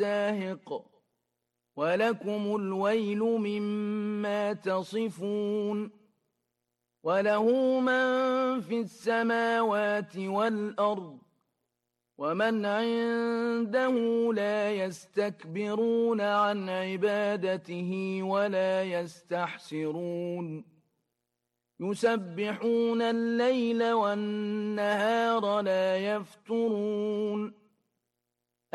الزاهق ولكم الويل مما تصفون وله من في السماوات والأرض ومن عنده لا يستكبرون عن عبادته ولا يستحسرون يسبحون الليل والنهار لا يفترون